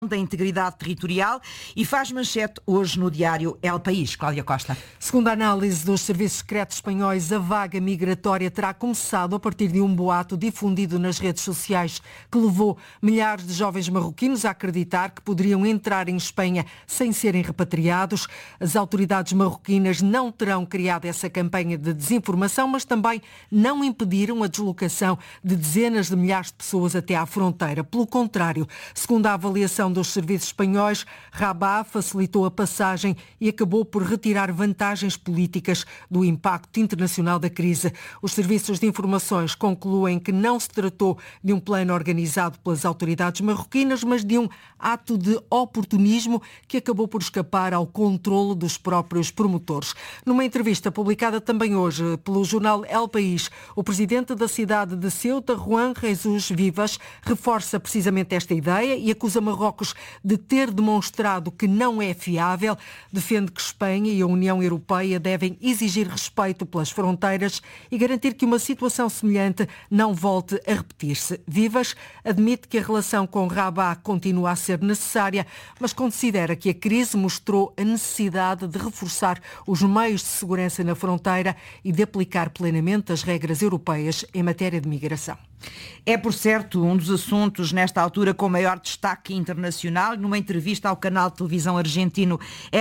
da integridade territorial e faz manchete hoje no diário El País. Cláudia Costa. Segundo a análise dos serviços secretos espanhóis, a vaga migratória terá começado a partir de um boato difundido nas redes sociais que levou milhares de jovens marroquinos a acreditar que poderiam entrar em Espanha sem serem repatriados. As autoridades marroquinas não terão criado essa campanha de desinformação, mas também não impediram a deslocação de dezenas de milhares de pessoas até à fronteira. Pelo contrário, segundo a avaliação dos serviços espanhóis, Rabat facilitou a passagem e acabou por retirar vantagens políticas do impacto internacional da crise. Os serviços de informações concluem que não se tratou de um plano organizado pelas autoridades marroquinas, mas de um ato de oportunismo que acabou por escapar ao controlo dos próprios promotores. Numa entrevista publicada também hoje pelo jornal El País, o presidente da cidade de Ceuta, Juan Jesus Vivas, reforça precisamente esta ideia e acusa Marrocos de ter demonstrado que não é fiável. Defende que Espanha e a União Europeia devem exigir respeito pelas fronteiras e garantir que uma situação semelhante não volte a repetir-se. Vivas admite que a relação com Rabat continua a ser necessária, mas considera que a crise mostrou a necessidade de reforçar os meios de segurança na fronteira e de aplicar plenamente as regras europeias em matéria de migração. É, por certo, um dos assuntos nesta altura com maior destaque internacional. Numa entrevista ao canal de televisão argentino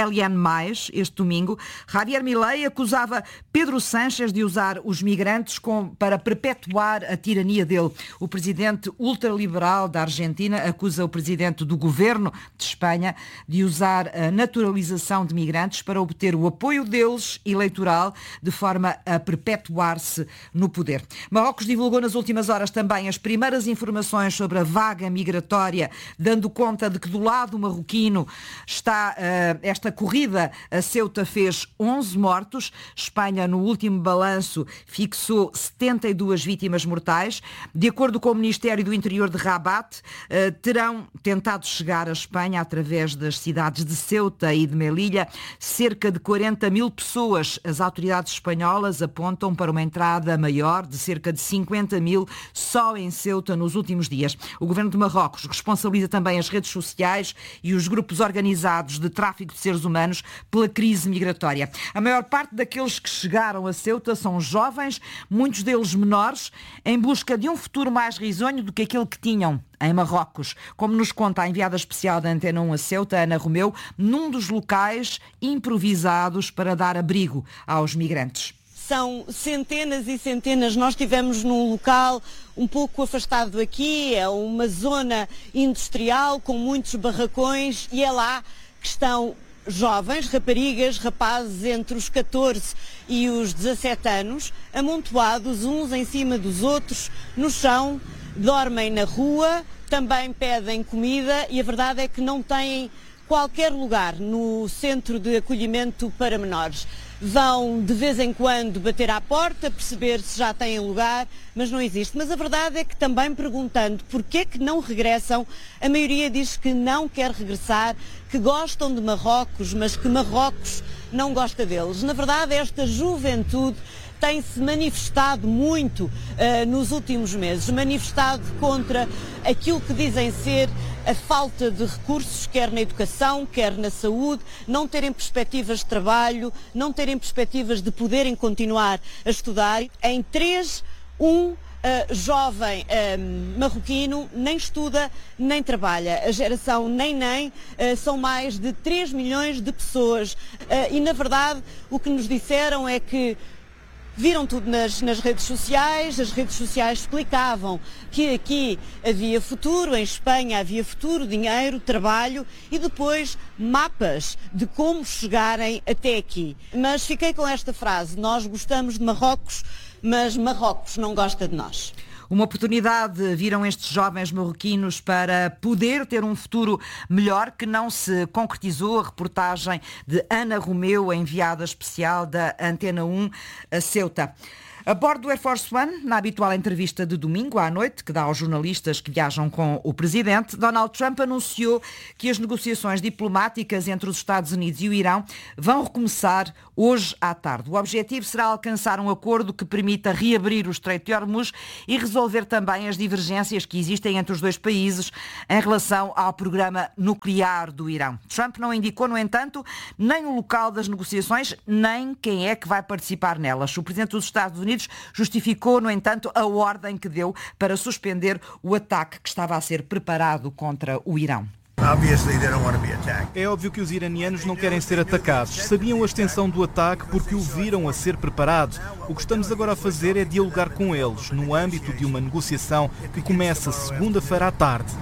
LN+, este domingo, Javier Milei acusava Pedro Sánchez de usar os migrantes para perpetuar a tirania dele. O presidente ultraliberal da Argentina acusa o presidente do governo de Espanha de usar a naturalização de migrantes para obter o apoio deles eleitoral, de forma a perpetuar-se no poder. Marrocos divulgou nas últimas horas também as primeiras informações sobre a vaga migratória, dando conta de que do lado marroquino está esta corrida. A Ceuta fez 11 mortos. Espanha, no último balanço, fixou 72 vítimas mortais. De acordo com o Ministério do Interior de Rabat, terão tentado chegar à Espanha através das cidades de Ceuta e de Melilla cerca de 40 mil pessoas. As autoridades espanholas apontam para uma entrada maior de cerca de 50 mil só em Ceuta nos últimos dias. O governo de Marrocos responsabiliza também as redes sociais e os grupos organizados de tráfico de seres humanos pela crise migratória. A maior parte daqueles que chegaram a Ceuta são jovens, muitos deles menores, em busca de um futuro mais risonho do que aquele que tinham em Marrocos, como nos conta a enviada especial da Antena 1 a Ceuta, Ana Romeu, num dos locais improvisados para dar abrigo aos migrantes. São centenas e centenas. Nós estivemos num local um pouco afastado aqui, é uma zona industrial com muitos barracões e é lá que estão jovens, raparigas, rapazes entre os 14 e os 17 anos, amontoados uns em cima dos outros, no chão, dormem na rua, também pedem comida e a verdade é que não têm qualquer lugar no centro de acolhimento para menores. Vão de vez em quando bater à porta, perceber se já têm lugar, mas não existe. Mas a verdade é que também perguntando porquê é que não regressam, a maioria diz que não quer regressar, que gostam de Marrocos, mas que Marrocos não gosta deles. Na verdade, esta juventude tem-se manifestado muito nos últimos meses, manifestado contra aquilo que dizem ser a falta de recursos, quer na educação, quer na saúde, não terem perspectivas de trabalho, não terem perspectivas de poderem continuar a estudar. Em 3, jovem marroquino nem estuda nem trabalha. A geração nem são mais de 3 milhões de pessoas e na verdade o que nos disseram é que viram tudo nas redes sociais, as redes sociais explicavam que aqui havia futuro, em Espanha havia futuro, dinheiro, trabalho e depois mapas de como chegarem até aqui. Mas fiquei com esta frase: nós gostamos de Marrocos, mas Marrocos não gosta de nós. Uma oportunidade viram estes jovens marroquinos para poder ter um futuro melhor, que não se concretizou. A reportagem de Ana Romeu, enviada especial da Antena 1 a Ceuta. A bordo do Air Force One, na habitual entrevista de domingo à noite, que dá aos jornalistas que viajam com o presidente, Donald Trump anunciou que as negociações diplomáticas entre os Estados Unidos e o Irão vão recomeçar hoje à tarde. O objetivo será alcançar um acordo que permita reabrir o Estreito de Hormuz e resolver também as divergências que existem entre os dois países em relação ao programa nuclear do Irão. Trump não indicou, no entanto, nem o local das negociações, nem quem é que vai participar nelas. O presidente dos Estados Unidos justificou, no entanto, a ordem que deu para suspender o ataque que estava a ser preparado contra o Irão. É óbvio que os iranianos não querem ser atacados. Sabiam a extensão do ataque porque o viram a ser preparado. O que estamos agora a fazer é dialogar com eles, no âmbito de uma negociação que começa segunda-feira à tarde.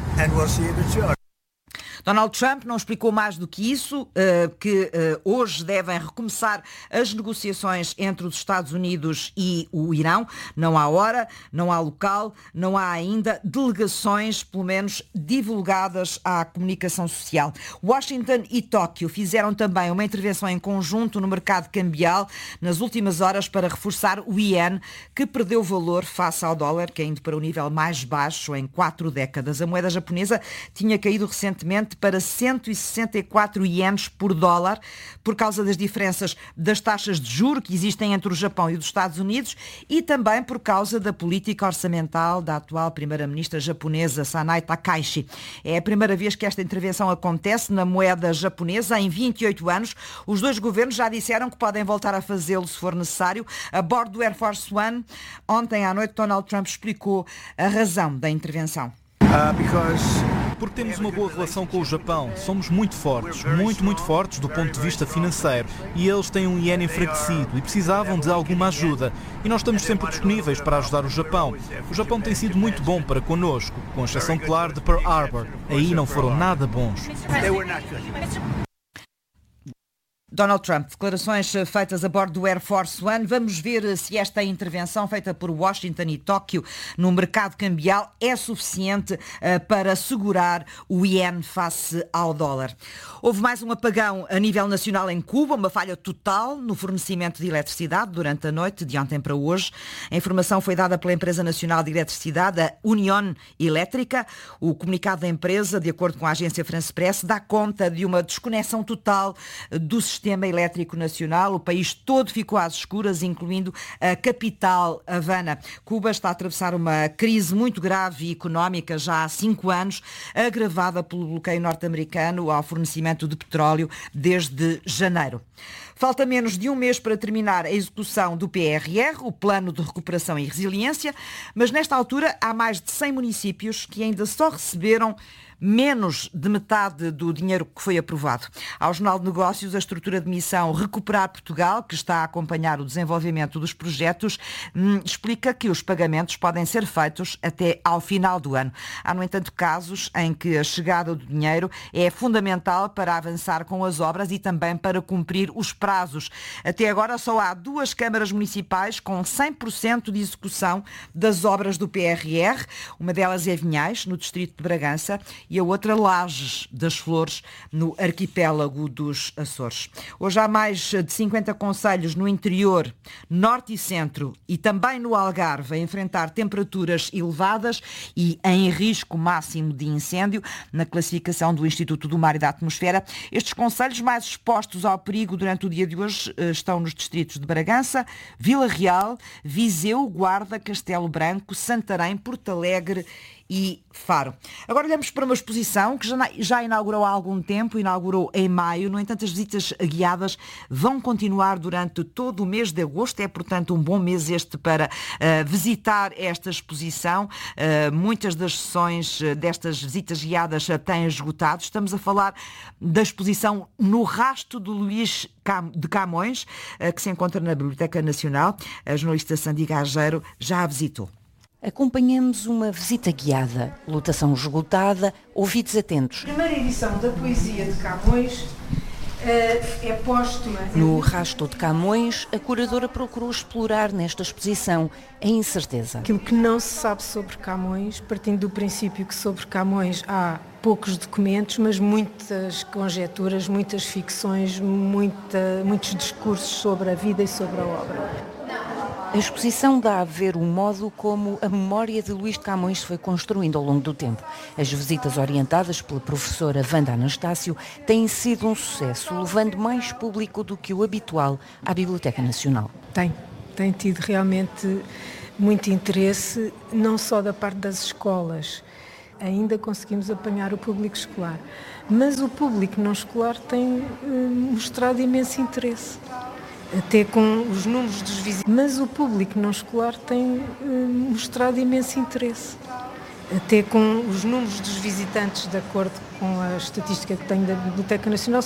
Donald Trump não explicou mais do que isso, que hoje devem recomeçar as negociações entre os Estados Unidos e o Irão. Não há hora, não há local, não há ainda delegações, pelo menos divulgadas à comunicação social. Washington e Tóquio fizeram também uma intervenção em conjunto no mercado cambial nas últimas horas para reforçar o iene, que perdeu valor face ao dólar, caindo para o nível mais baixo em 4 décadas. A moeda japonesa tinha caído recentemente para 164 ienes por dólar, por causa das diferenças das taxas de juros que existem entre o Japão e os Estados Unidos e também por causa da política orçamental da atual primeira-ministra japonesa, Sanai Takaichi. É a primeira vez que esta intervenção acontece na moeda japonesa em 28 anos. Os dois governos já disseram que podem voltar a fazê-lo se for necessário. A bordo do Air Force One, ontem à noite, Donald Trump explicou a razão da intervenção. Porque temos uma boa relação com o Japão. Somos muito fortes do ponto de vista financeiro. E eles têm um iene enfraquecido e precisavam de alguma ajuda. E nós estamos sempre disponíveis para ajudar o Japão. O Japão tem sido muito bom para connosco, com exceção, claro, de Pearl Harbor. Aí não foram nada bons. Donald Trump, declarações feitas a bordo do Air Force One. Vamos ver se esta intervenção feita por Washington e Tóquio no mercado cambial é suficiente para segurar o iene face ao dólar. Houve mais um apagão a nível nacional em Cuba, uma falha total no fornecimento de eletricidade durante a noite de ontem para hoje. A informação foi dada pela Empresa Nacional de Eletricidade, a Unión Elétrica. O comunicado da empresa, de acordo com a agência France Press, dá conta de uma desconexão total do sistema elétrico nacional. O país todo ficou às escuras, incluindo a capital, Havana. Cuba está a atravessar uma crise muito grave e económica já há 5 anos, agravada pelo bloqueio norte-americano ao fornecimento de petróleo desde janeiro. Falta menos de um mês para terminar a execução do PRR, o Plano de Recuperação e Resiliência, mas nesta altura há mais de 100 municípios que ainda só receberam menos de metade do dinheiro que foi aprovado. Ao Jornal de Negócios, a estrutura de missão Recuperar Portugal, que está a acompanhar o desenvolvimento dos projetos, explica que os pagamentos podem ser feitos até ao final do ano. Há, no entanto, casos em que a chegada do dinheiro é fundamental para avançar com as obras e também para cumprir os prazos. Até agora só há 2 câmaras municipais com 100% de execução das obras do PRR. Uma delas é Vinhais, no distrito de Bragança, e a outra Lajes das Flores, no arquipélago dos Açores. Hoje há mais de 50 concelhos no interior, norte e centro e também no Algarve a enfrentar temperaturas elevadas e em risco máximo de incêndio na classificação do Instituto do Mar e da Atmosfera. Estes concelhos mais expostos ao perigo durante o dia de hoje estão nos distritos de Bragança, Vila Real, Viseu, Guarda, Castelo Branco, Santarém, Porto Alegre e Faro. Agora olhamos para uma exposição que já inaugurou há algum tempo, inaugurou em maio. No entanto, as visitas guiadas vão continuar durante todo o mês de agosto. É, portanto, um bom mês este para visitar esta exposição. Muitas das sessões destas visitas guiadas têm esgotado. Estamos a falar da exposição No Rasto do Luís de Camões, que se encontra na Biblioteca Nacional. A jornalista Sandy Gageiro já a visitou. Acompanhamos uma visita guiada, lotação esgotada, ouvidos atentos. A primeira edição da poesia de Camões é póstuma. No Rasto de Camões, a curadora procurou explorar nesta exposição a incerteza. Aquilo que não se sabe sobre Camões, partindo do princípio que sobre Camões há poucos documentos, mas muitas conjecturas, muitas ficções, muitos discursos sobre a vida e sobre a obra. A exposição dá a ver o modo como a memória de Luís de Camões se foi construindo ao longo do tempo. As visitas orientadas pela professora Wanda Anastácio têm sido um sucesso, levando mais público do que o habitual à Biblioteca Nacional. Tem tido realmente muito interesse, não só da parte das escolas. Ainda conseguimos apanhar o público escolar, mas o público não escolar tem mostrado imenso interesse. Até com os números dos visitantes. Mas o público não escolar tem mostrado imenso interesse. Até com os números dos visitantes, de acordo com a estatística que tenho da Biblioteca Nacional,